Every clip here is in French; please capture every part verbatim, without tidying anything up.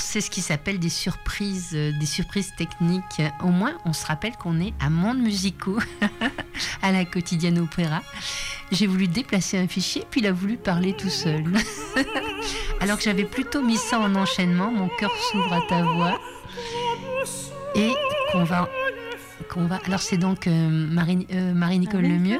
c'est ce qui s'appelle des surprises, euh, des surprises techniques. Au moins, on se rappelle qu'on est à Monde Musicaux, à la Quotidienne Opéra. J'ai voulu déplacer un fichier, puis il a voulu parler tout seul. Alors que j'avais plutôt mis ça en enchaînement, mon cœur s'ouvre à ta voix. Et qu'on va... Qu'on va... Alors c'est donc euh, Marie, euh, Marie-Nicole Lemieux.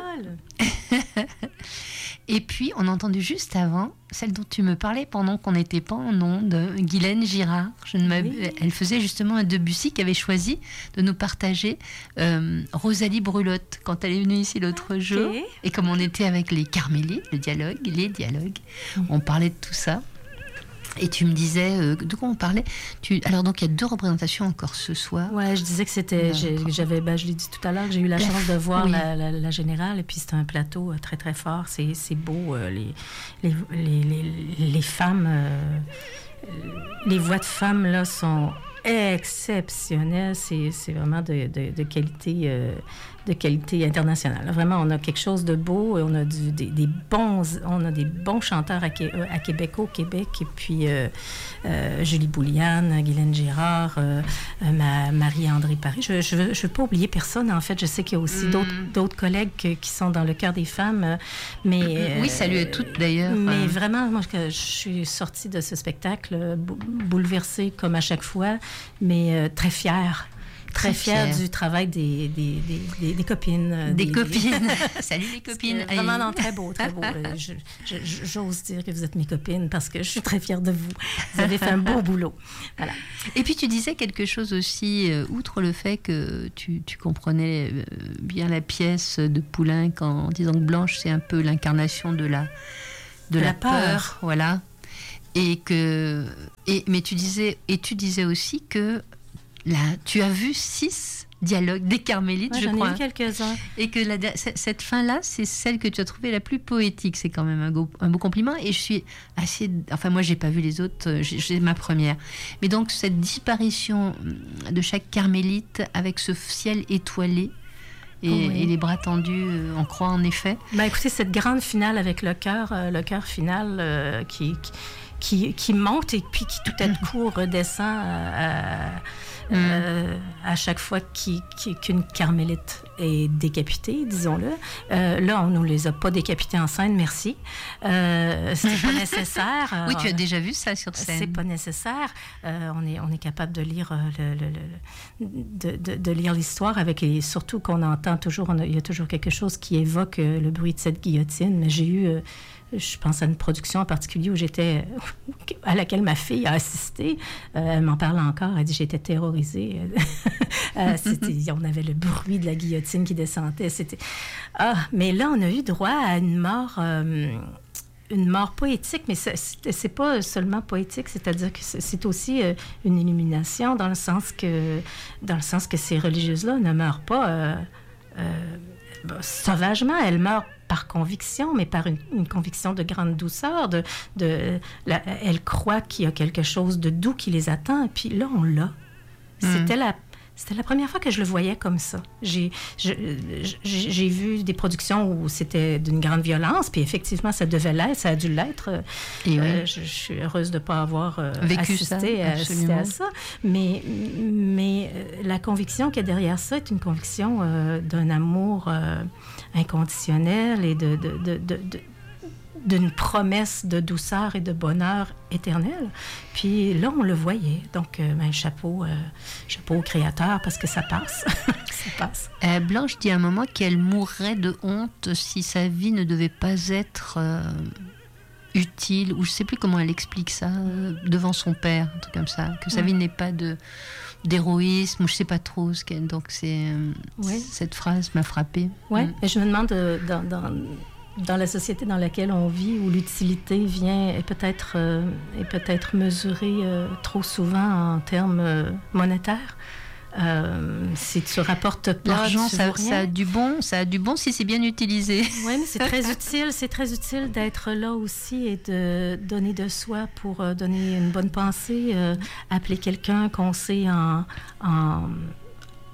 Et puis, on a entendu juste avant, celle dont tu me parlais pendant qu'on n'était pas en ondes, Guylaine Girard. Je ne oui. Elle faisait justement un Debussy qui avait choisi de nous partager euh, Rosalie Brulotte quand elle est venue ici l'autre okay. jour. Et comme on était avec les Carmélites, le dialogue, les dialogues, mmh. on parlait de tout ça. Et tu me disais, euh, de quoi on parlait tu... Alors, donc, il y a deux représentations encore ce soir. Ouais, je disais que c'était... J'ai, j'avais, ben, je l'ai dit tout à l'heure, que j'ai eu la chance de voir oui. la, la, la Générale, et puis c'est un plateau euh, très, très fort. C'est, c'est beau. Euh, les, les, les, les, les femmes... Euh, les voix de femmes, là, sont exceptionnelles. C'est, c'est vraiment de, de, de qualité... Euh, de qualité internationale. Vraiment, on a quelque chose de beau et on a du, des, des bons, on a des bons chanteurs à, à Québec, au Québec, et puis euh, euh, Julie Bouliane, Guylaine Girard, euh, euh, ma, Marie-André Paris. Je ne veux, veux pas oublier personne, en fait. Je sais qu'il y a aussi mm. d'autres, d'autres collègues que, qui sont dans le cœur des femmes, mais... Euh, oui, salut à toutes, d'ailleurs. Mais euh... vraiment, moi, je, je suis sortie de ce spectacle bouleversée, comme à chaque fois, mais euh, très fière. Très, très fière, fière du travail des, des, des, des, des copines. Des, des copines. Salut les copines. Vraiment, non, très beau, très beau. je, je, j'ose dire que vous êtes mes copines parce que je suis très fière de vous. Vous avez fait un beau boulot. Voilà. Et puis, tu disais quelque chose aussi, euh, outre le fait que tu, tu comprenais euh, bien la pièce de Poulenc en disant que Blanche, c'est un peu l'incarnation de la, de, de la, la peur. peur. Voilà. Et que, et, mais tu disais, et tu disais aussi que là, tu as vu six dialogues des Carmélites, ouais, je j'en crois. J'en ai vu quelques-uns. Et que la, cette fin-là, c'est celle que tu as trouvée la plus poétique. C'est quand même un, go, un beau compliment. Et je suis assez... Enfin, moi, je n'ai pas vu les autres. J'ai, j'ai ma première. Mais donc, cette disparition de chaque Carmélite avec ce ciel étoilé et, oui. et les bras tendus, on croit en effet. Ben, écoutez, cette grande finale avec le chœur, euh, le chœur final euh, qui... qui... Qui, qui monte et puis qui tout à coup redescend à, à, mm. euh, à chaque fois qui, qui, qu'une carmélite est décapitée, disons-le. Euh, là, on ne nous les a pas décapités en scène, merci. Euh, c'est pas nécessaire. Oui, tu as déjà vu ça sur scène. C'est pas nécessaire. Euh, on, est, on est capable de lire, le, le, le, de, de, de lire l'histoire, avec, et surtout qu'on entend toujours, on a, il y a toujours quelque chose qui évoque le bruit de cette guillotine. Mais j'ai eu... Euh, je pense à une production en particulier où j'étais, à laquelle ma fille a assisté. Euh, elle m'en parle encore. Elle dit, j'étais terrorisée. euh, c'était, on avait le bruit de la guillotine qui descendait. C'était... Ah, mais là, on a eu droit à une mort... Euh, une mort poétique, mais c'est, c'est pas seulement poétique, c'est-à-dire que c'est aussi euh, une illumination dans le sens que, dans le sens que ces religieuses-là ne meurent pas euh, euh, sauvagement. Elles meurent par conviction, mais par une, une conviction de grande douceur. De, de, la, elles croient qu'il y a quelque chose de doux qui les attend, et puis là, on l'a. Mmh. C'était la, c'était la première fois que je le voyais comme ça. J'ai, je, j'ai vu des productions où c'était d'une grande violence, puis effectivement, ça devait l'être, ça a dû l'être. Et euh, oui. je, je suis heureuse de ne pas avoir euh, vécu assisté, ça, assisté à ça. Mais, mais la conviction qu'il y a derrière ça est une conviction euh, d'un amour... Euh, inconditionnel et de, de, de, de, de, d'une promesse de douceur et de bonheur éternel. Puis là, on le voyait. Donc, euh, ben, chapeau, euh, chapeau au créateur, parce que ça passe. ça passe. Euh, Blanche dit à un moment qu'elle mourrait de honte si sa vie ne devait pas être euh, utile, ou je ne sais plus comment elle explique ça, euh, devant son père, un truc comme ça, que sa ouais. vie n'est pas de... d'héroïsme, ou je sais pas trop ce qu'elle... Donc, c'est, euh, oui. cette phrase m'a frappée. Oui, mm. et je me demande, euh, dans, dans, dans la société dans laquelle on vit, où l'utilité vient et peut-être, euh, est peut-être mesurée euh, trop souvent en termes euh, monétaires, euh, si tu rapportes pas... L'argent, ça, ça a du bon, ça a du bon si c'est bien utilisé. Oui, mais c'est très utile, c'est très utile d'être là aussi et de donner de soi pour euh, donner une bonne pensée, euh, appeler quelqu'un qu'on sait en, en,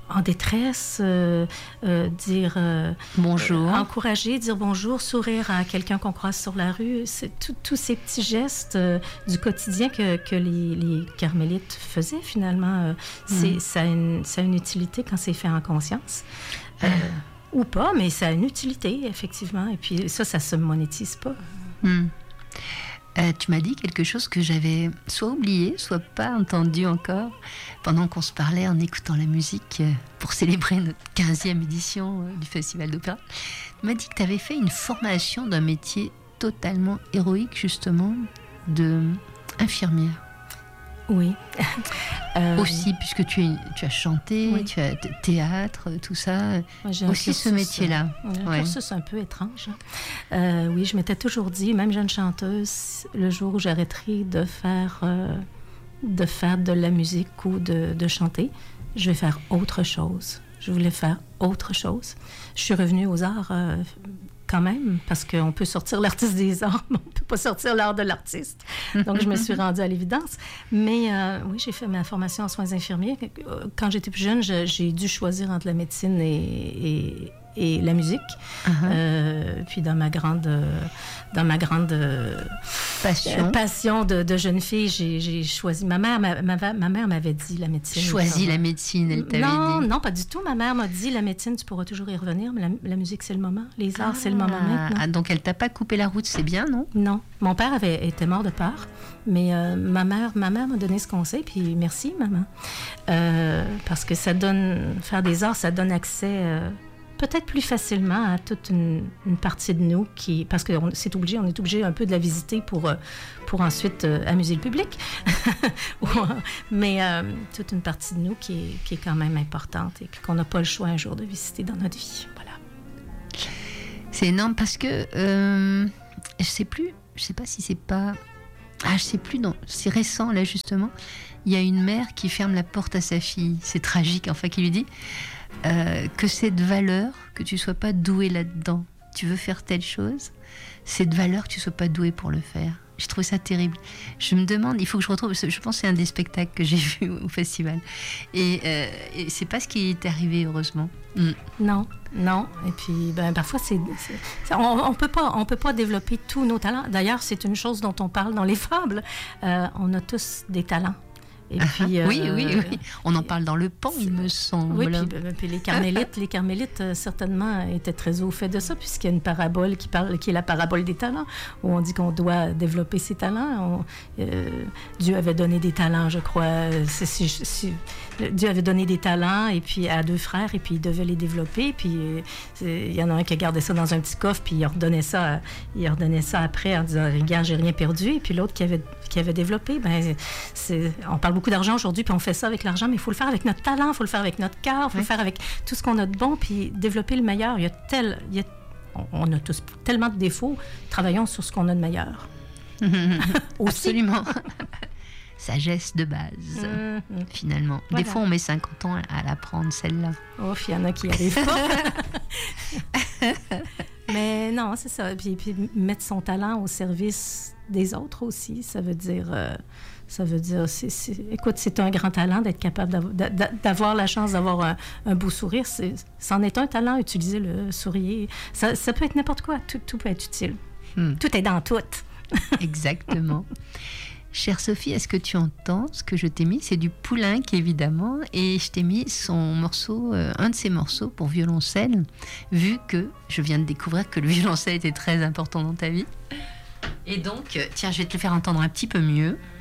en détresse, euh, euh, dire euh, bonjour, euh, encourager, dire bonjour, sourire à quelqu'un qu'on croise sur la rue. C'est tous ces petits gestes euh, du quotidien que, que les, les carmélites faisaient finalement. Euh, c'est, mm. ça, a une, ça a une utilité quand c'est fait en conscience. Euh, ou pas, mais ça a une utilité, effectivement. Et puis ça, ça se monétise pas. Mm. Euh, tu m'as dit quelque chose que j'avais soit oublié, soit pas entendu encore pendant qu'on se parlait en écoutant la musique euh, pour célébrer notre quinzième édition euh, du Festival d'Opéra. Tu m'as dit que tu avais fait une formation d'un métier totalement héroïque, justement, d'infirmière. Oui. euh, Aussi, puisque tu, es, tu as chanté, oui. tu as t- théâtre, tout ça. Moi, j'ai aussi ce métier-là. Un ouais. cursus un peu étrange. Euh, oui, je m'étais toujours dit, même jeune chanteuse, le jour où j'arrêterai de faire, euh, de faire de la musique ou de, de chanter, je vais faire autre chose. Je voulais faire autre chose. Je suis revenue aux arts euh, quand même, parce qu'on peut sortir l'artiste des arts, mais on ne peut pas sortir l'art de l'artiste. Donc, je me suis rendue à l'évidence. Mais euh, oui, j'ai fait ma formation en soins infirmiers. Quand j'étais plus jeune, je, j'ai dû choisir entre la médecine et, et, et la musique. Uh-huh. Euh, puis dans ma grande, dans ma grande euh, passion, passion de, de jeune fille, j'ai, j'ai choisi... Ma mère, ma, ma, ma mère m'avait dit la médecine. Choisi la médecine, elle t'avait non, dit. Non, pas du tout. Ma mère m'a dit la médecine, tu pourras toujours y revenir, mais la, la musique, c'est le moment. Les arts, ah, c'est le moment maintenant. Ah, donc elle t'a pas coupé la route, c'est bien, non? Non. Mon père avait été mort de peur, mais euh, ma mère, ma mère m'a donné ce conseil, puis merci, maman. Euh, parce que ça donne... Faire des arts, ça donne accès... Euh, peut-être plus facilement à toute une, une partie de nous qui... Parce que on, c'est obligé, on est obligé un peu de la visiter pour, pour ensuite euh, amuser le public. Mais euh, toute une partie de nous qui est, qui est quand même importante et qu'on n'a pas le choix un jour de visiter dans notre vie. Voilà. C'est énorme parce que... Euh, je sais plus, je sais pas si c'est pas... Ah, je sais plus, non, c'est récent là justement. Il y a une mère qui ferme la porte à sa fille. C'est tragique, enfin, qui lui dit... Euh, que cette valeur, que tu ne sois pas doué là-dedans, tu veux faire telle chose, cette valeur que tu ne sois pas doué pour le faire. Je trouve ça terrible. Je me demande, il faut que je retrouve, je pense que c'est un des spectacles que j'ai vu au festival. Et, euh, et c'est pas ce qui est arrivé, heureusement. Mm. Non, non. Et puis, ben, parfois, c'est, c'est, on ne peut pas, on peut pas développer tous nos talents. D'ailleurs, c'est une chose dont on parle dans les fables. Euh, on a tous des talents. Et puis, euh, oui, oui, oui. On en parle dans le Pan, il me semble. Oui, puis, puis les carmélites, les carmélites euh, certainement étaient très au fait de ça, puisqu'il y a une parabole qui parle, qui est la parabole des talents, où on dit qu'on doit développer ses talents. On, euh, Dieu avait donné des talents, je crois. C'est, c'est, c'est, Dieu avait donné des talents et puis à deux frères, et puis ils devaient les développer. Puis il y en a un qui a gardé ça dans un petit coffre, puis il redonnait ça, il redonnait ça après en disant, regarde, j'ai rien perdu. Et puis l'autre qui avait qui avait développé, ben, c'est, on parle beaucoup d'argent aujourd'hui, puis on fait ça avec l'argent, mais il faut le faire avec notre talent, il faut le faire avec notre cœur, il faut oui. le faire avec tout ce qu'on a de bon, puis développer le meilleur. Il y a tel, il y a, on a tous tellement de défauts, travaillons sur ce qu'on a de meilleur. Absolument. Sagesse de base, mmh. finalement. Voilà. Des fois, on met cinquante ans à l'apprendre, celle-là. Oh, il y en a qui n'y arrivent pas. Mais non, c'est ça. Puis, puis mettre son talent au service des autres aussi, ça veut dire... Euh, ça veut dire... C'est, c'est, écoute, c'est un grand talent d'être capable d'avoir, d'avoir la chance d'avoir un, un beau sourire. C'est, c'en est un talent, utiliser le sourire. Ça, ça peut être n'importe quoi. Tout, tout peut être utile. Hmm. Tout est dans tout. Exactement. Chère Sophie, est-ce que tu entends ce que je t'ai mis? C'est du Poulenc, évidemment, et je t'ai mis son morceau, euh, un de ses morceaux pour violoncelle, vu que je viens de découvrir que le violoncelle était très important dans ta vie. Et donc, tiens, je vais te le faire entendre un petit peu mieux.